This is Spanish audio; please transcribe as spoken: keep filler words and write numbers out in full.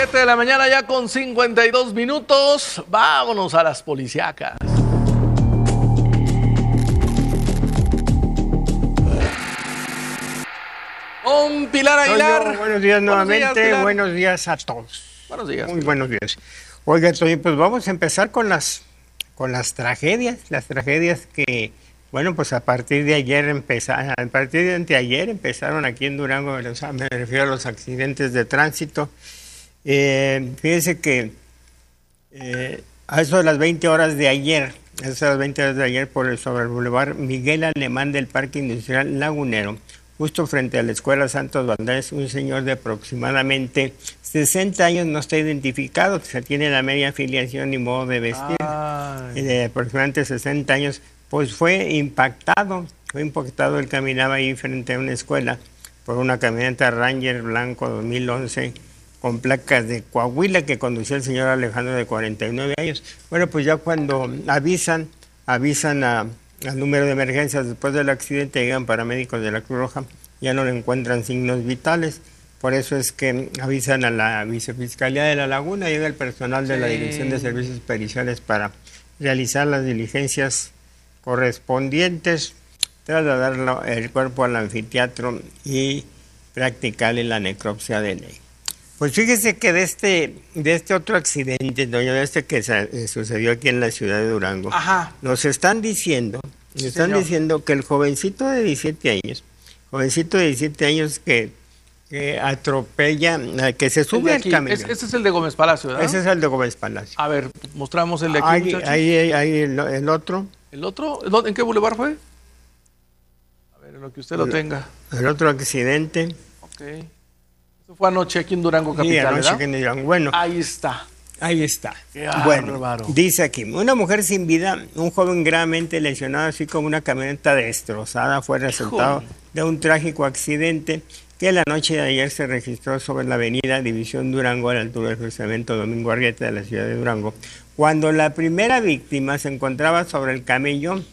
siete de la mañana ya con cincuenta y dos minutos. Vámonos a las policíacas. Con Pilar Aguilar. Yo, buenos días nuevamente, buenos días, buenos días a todos. Buenos días. Muy buenos días. Oiga, Toño, pues vamos a empezar con las, con las tragedias, las tragedias que, bueno, pues a partir de ayer empezaron, a partir de anteayer empezaron aquí en Durango, me refiero a los accidentes de tránsito. Eh, fíjense que eh, a eso de las veinte horas de ayer, a eso de las veinte horas de ayer, por el, sobre el Boulevard Miguel Alemán del Parque Industrial Lagunero, justo frente a la Escuela Santos Valdés, un señor de aproximadamente sesenta años no está identificado, o sea, tiene la media afiliación y modo de vestir, Ay. de aproximadamente sesenta años, pues fue impactado, fue impactado, él caminaba ahí frente a una escuela por una camioneta Ranger blanco dos mil once con placas de Coahuila que conducía el señor Alejandro de cuarenta y nueve años. Bueno, pues ya cuando avisan, avisan a... al número de emergencias después del accidente, llegan paramédicos de la Cruz Roja, ya no le encuentran signos vitales, por eso es que avisan a la Vicefiscalía de La Laguna, llega el personal de sí. la Dirección de Servicios Periciales para realizar las diligencias correspondientes, trasladar el cuerpo al anfiteatro y practicarle la necropsia de ley. Pues fíjese que de este, de este otro accidente, doña, de este que se, sucedió aquí en la ciudad de Durango, Ajá. nos están diciendo, nos sí, están señor. diciendo que el jovencito de diecisiete años, jovencito de diecisiete años que, que atropella, que se sube al camión. Es, ese es el de Gómez Palacio, ¿verdad? Ese es el de Gómez Palacio. A ver, mostramos el de aquí, ahí, muchachos. Ahí, ahí el, el otro. ¿El otro? ¿En qué bulevar fue? A ver, en lo que usted el, lo tenga. El otro accidente. Ok. Fue anoche aquí en Durango Capital, sí, anoche ¿verdad? aquí en Durango. Bueno, ahí está. Ahí está. Qué bueno, bárbaro. Dice aquí, una mujer sin vida, un joven gravemente lesionado, así como una camioneta destrozada, fue resultado Híjole. de un trágico accidente que la noche de ayer se registró sobre la avenida División Durango, a la altura del cruzamiento Domingo Arrieta de la ciudad de Durango, cuando la primera víctima se encontraba sobre el camellón